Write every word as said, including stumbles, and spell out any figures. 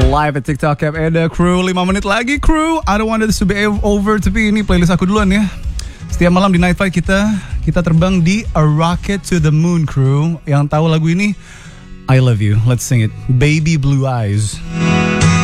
Live at TikTok Cap Eda Crew. lima menit lagi Crew. I don't want this to be over. Tapi ini playlist aku duluan ya. Setiap malam di Night Fight kita Kita terbang di A Rocket to the Moon Crew. Yang tahu lagu ini, I love you. Let's sing it. Baby Blue Eyes.